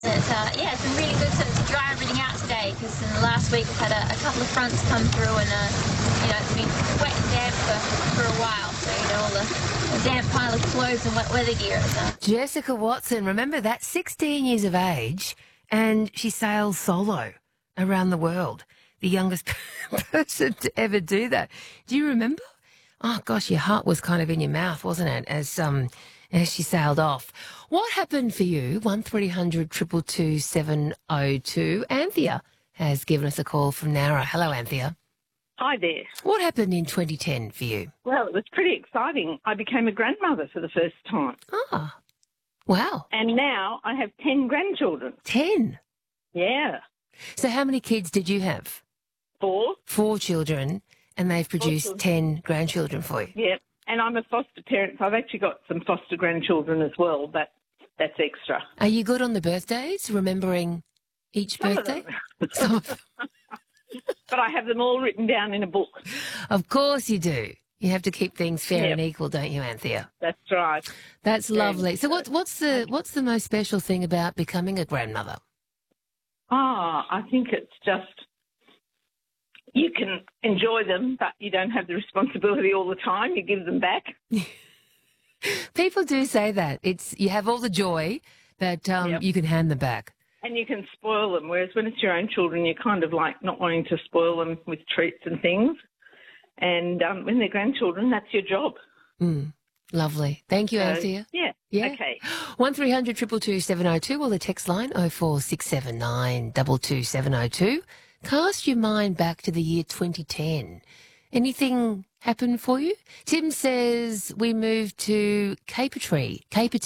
Yeah, it's been really good to dry everything out today because in the last week we've had a couple of fronts come through and, it's been wet and damp for a while. So, all the damp pile of clothes and wet weather gear. Jessica Watson, remember that? 16 years of age, and she sails solo around the world. The youngest person to ever do that. Do you remember? Oh, gosh, your heart was kind of in your mouth, wasn't it, as she sailed off. What happened for you? 1300 222 702. Anthea has given us a call from Nowra. Hello, Anthea. Hi there. What happened in 2010 for you? Well, it was pretty exciting. I became a grandmother for the first time. Ah, wow. And now I have 10 grandchildren. 10? Yeah. So how many kids did you have? 4. 4 children, and they've produced 10 grandchildren for you? Yeah. And I'm a foster parent, so I've actually got some foster grandchildren as well, but that's extra. Are you good on the birthdays, remembering each birthday? Some of them. But I have them all written down in a book. Of course you do. You have to keep things fair and equal, don't you, Anthea? That's right. That's lovely. So what's the most special thing about becoming a grandmother? I think it's just you can enjoy them, but you don't have the responsibility all the time. You give them back. People do say that. You have all the joy, but you can hand them back. And you can spoil them, whereas when it's your own children, you're kind of like not wanting to spoil them with treats and things. And when they're grandchildren, that's your job. Lovely. Thank you, Anthea. Yeah. Okay. 1300 222 702 or the text line 04679 22702. Cast your mind back to the year 2010. Anything happen for you? Tim says we moved to Kapiti.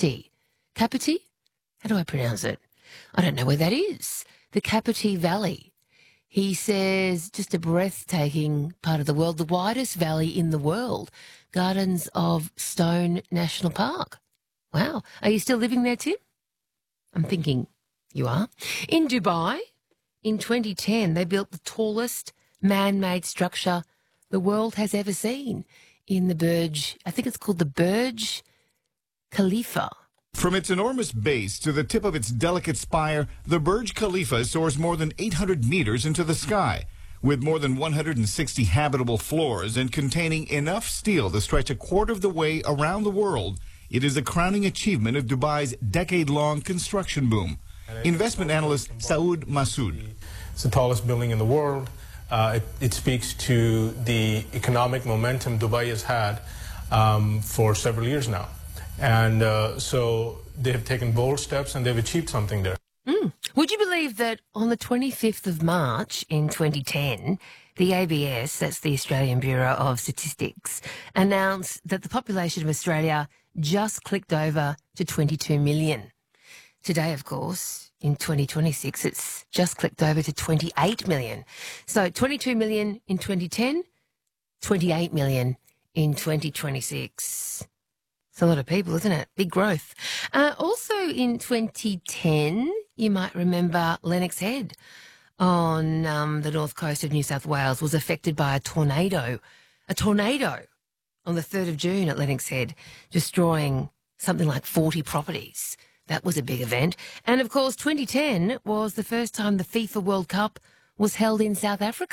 How do I pronounce it? I don't know where that is. The Kapiti Valley. He says just a breathtaking part of the world, the widest valley in the world, Gardens of Stone National Park. Wow. Are you still living there, Tim? I'm thinking you are. In Dubai, in 2010, they built the tallest man-made structure the world has ever seen in the Burj, I think it's called the Burj Khalifa. From its enormous base to the tip of its delicate spire, the Burj Khalifa soars more than 800 meters into the sky. With more than 160 habitable floors and containing enough steel to stretch a quarter of the way around the world, it is a crowning achievement of Dubai's decade-long construction boom. Investment analyst Saud Masood. It's the tallest building in the world. It speaks to the economic momentum Dubai has had for several years now. And so they have taken bold steps and they've achieved something there. Would you believe that on the 25th of March in 2010, the ABS, that's the Australian Bureau of Statistics, announced that the population of Australia just clicked over to 22 million. Today, of course, in 2026, it's just clicked over to 28 million. So 22 million in 2010, 28 million in 2026. It's a lot of people, isn't it? Big growth. Also in 2010, you might remember Lennox Head on the north coast of New South Wales was affected by a tornado. A tornado on the 3rd of June at Lennox Head, destroying something like 40 properties. That was a big event. And, of course, 2010 was the first time the FIFA World Cup was held in South Africa.